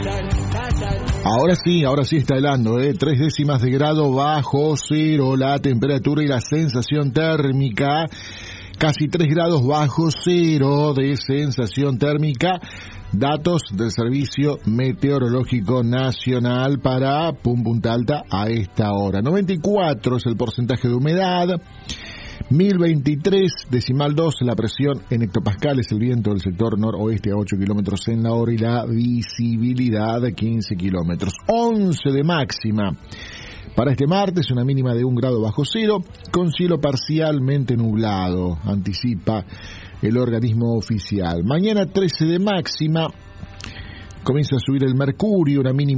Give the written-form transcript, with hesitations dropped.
Ahora sí está helando, 3 décimas de grado bajo cero la temperatura y la sensación térmica, casi 3 grados bajo cero de sensación térmica. Datos del Servicio Meteorológico Nacional para Punta Alta a esta hora. 94 es el porcentaje de humedad. 1023,2 la presión en hectopascales, el viento del sector noroeste a 8 kilómetros en la hora y la visibilidad a 15 kilómetros. 11 de máxima para este martes, una mínima de 1 grado bajo cero, con cielo parcialmente nublado, anticipa el organismo oficial. Mañana 13 de máxima, comienza a subir el mercurio, una mínima